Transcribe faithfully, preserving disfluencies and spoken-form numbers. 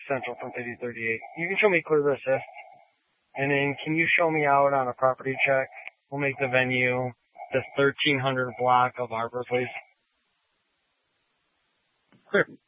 Central from fifty thirty-eight. You can show me clear to assist. And then can you show me out on a property check? We'll make the venue the thirteen hundred block of Arbor Place. Clear.